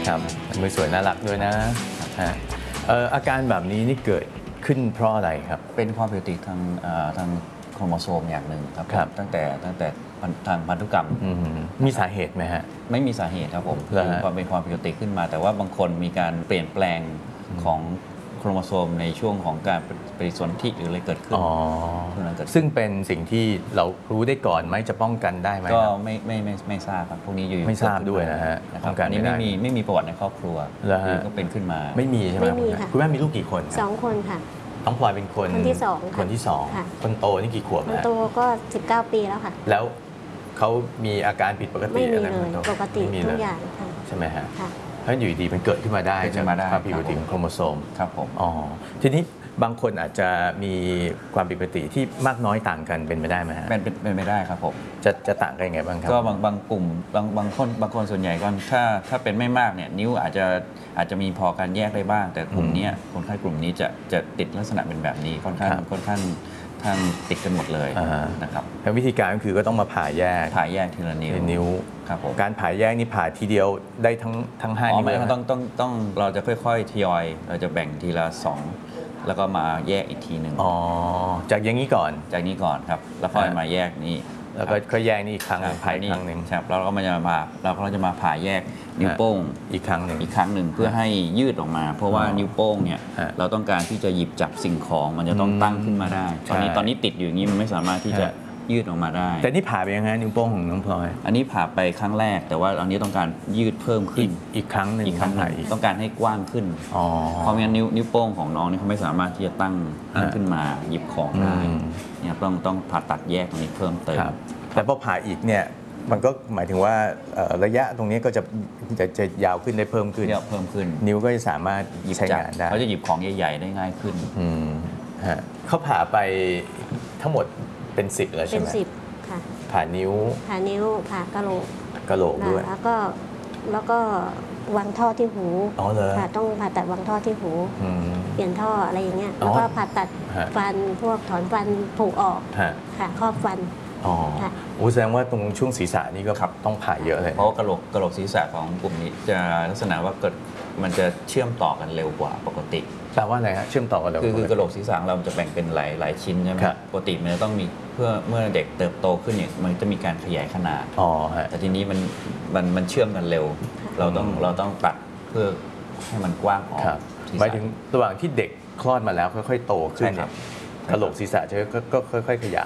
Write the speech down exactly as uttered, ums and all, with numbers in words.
ครับมือสวยน่ารักด้วยนะฮะเอ่ออาการแบบนี้นี่เกิดขึ้นเพราะอะไรครับเป็นความผิดปกติทางทางโครโมโซมอย่างหนึ่งครับครับตั้งแต่ตั้งแต่ทางพันธุกรรมอืมมีสาเหตุไหมฮะไม่มีสาเหตุครับผมเหรอฮะคือความเป็นความผิดปกติขึ้นมา แต่ว่าบางคนมีการเปลี่ยนแปลงของโครโมโซมในช่วงของการปฏิสนธิหรืออะไรเกิดขึ้นอ๋อเท่านั้นเกิดขึ้นซึ่งเป็นสิ่งที่เรารู้ได้ก่อนไหมจะป้องกันได้ไหมก็ครับไม่ไม่ไม่ไม่ทราบครับพวกนี้อยู่ๆไม่ทราบด้วยนะฮะนะคป้รัอบ งกันอันนี้ไม่ไม่ได้มีไม่มีประวัติในครอบครัวเหรอฮะยู่ๆก็เป็นขึ้นมาไม่มีใช่ไหมไม่มีณแค่ะคุณแม่มีลูกกี่คนคสรัอบ งคนค่ะน้องพลอยเป็นคนคนที่สองค่ะคนที่สองค่ะคนโตนี่กี่ขวบคนฮะโตก็ สิบเก้า ปีแล้วค่ะแล้วเขามีอาการผิดปกติไม่มีอะไรเลไหมยครับปกติไม่มีทุเลกยอย่างค่ะใช่ไหมฮะค่ะเพราะอยู่ดีมันเกิดขึ้นมาได้เกิดขึ้นมาได้ความผิดปกติครับของโครโมโซมครับผมอ๋อทีนี้บางคนอาจจะมีความผิดปกติที่มากน้อยต่างกันเป็นไปได้ไหมฮะเป็นเป็นเป็นไม่ได้ครับผมจะจะต่างกันยังไงบ้างครับก็บางบางกลุ่มบางบางคนบางคนส่วนใหญ่ก็ถ้าถ้าเป็นไม่มากเนี่ยนิ้วอาจจะอาจจะมีพอการแยกได้บ้าง แต่กลุ่มเนี้ยคนไข้กลุ่มนี้จะจะติดลักษณะเป็นแบบนี้ค่อนข้างครับค่อนข้างทางติดกันหมดเลยอ่าฮะนะครับแล้ววิธีการก็คือก็ต้องมาผ่าแยกผ่าแยกทีละนิ้วนิ้วครับผมการผ่าแยกนี่ผ่าทีเดียวได้ทั้งทั้งห้าอ๋อนิ้วไม่เลยไหมต้องต้องต้องเราจะค่อยๆทยอยเราจะแบ่งทีละสองแล้วก็มาแยกอีกทีหนึ่งอ๋อจากอย่างนี้ก่อนจากนี้ก่อนครับแล้วค่อยอ่ามมาแยกนี้แล้วก็ค่อยแยกนี่อีกครั้งหนึ่งครับผ่าอีกครั้งหนึ่งครับแล้วเราก็มาจะมาเราก็จะมาผ่าแยกนิ้วโป้งอีกครั้งหนึ่งอีกครั้งหนึ่งเพื่อให้ยืดออกมา เพราะว่าอ๋อนิ้วโป้งเนี่ยฮะเราต้องการที่จะหยิบจับสิ่งของมันจะต้องอืมตั้งขึ้นมาได้ ตอนนี้ใช่ตอนนี้ติดอยู่อย่างนี้มันไม่สามารถที่จะฮะยืดออกมาได้แต่นี่ผ่าไปยังไงนิ้วโป้งของน้องพลอยอันนี้ผ่าไปครั้งแรก แต่ว่าอันนี้ต้องการยืดเพิ่มขึ้อีนกอีกครั้งหนึ่งอีกครั้งหนึ่ผ่าง อีกต้องการให้กว้างขึ้นอ๋อเพราะงั้นนิ้วนิ้วโป้งของน้องนี่เขาไม่สามารถที่จะตั้งตั้งฮะขึ้นมาหยิบของได้อืมเนี่ยต้องต้องผ่าตัดแยกตรงนี้เพิ่มเติมครับแต่พอผ่าอีกเนี่ยมันก็หมายถึงว่าเอ่อระยะตรงนี้ก็จะจะจะยาวขึ้นได้เพิ่มขึ้นเยอะเพิ่มขึ้นนิ้วก็จะสามารถหยิบใช้จับงานได้เขาจะหยิบของใหญ่ๆได้ง่ายขึ้นอืมฮะเขาผ่าไปทั้งหมดเป็นสิบแล้วเป็ใช่นไหมสิบค่ะผ่านิ้วผ่านิ้วผ่ากระโหลกกระโหลกด้วยแล้วก็แล้วก็วางท่อที่หูอ๋อเหรอค่ะต้องผ่าตัดวางท่อที่หูอืมเปลี่ยนท่ออะไรอย่างเงี้ยอ๋อแล้วก็ผ่าตัดฮะฟันพวกถอนฟันผุออกฮะค่ะครอบฟันอ๋อค่ะโอ้แสดงว่าตรงช่วงศีรษะนี่ก็ครับต้องผ่าเยอะเลยเพราะว่ากระโหลกกระโหลกศีรษะของกลุ่มนี้จะลักษณะว่าเกิดมันจะเชื่อมต่อกันเร็วกว่าปกติแปลว่าอะไรฮะเชื่อมต่อกันเลยคือคือกระโหลกศีรษะของเรามันจะแบ่งเป็นหลายหลายชิ้นใช่ไหมครับปกติมันจะต้องมีเพื่อเมื่อเด็กเติบโตขึ้นเนี่ยมันจะมีการขยายขนาดอ๋อฮะแต่ทีนี้มันมันมันเชื่อมกันเร็ว เราต้องเราต้องตัดเพื่อให้มันกว้างออกครับศีรษะหมายถึงระหว่างที่เด็กคลอดมาแล้วค่อยๆโตขึ้นใช่ครับกระโหลกศีรษะจะก็ก็ค่อยๆขยาย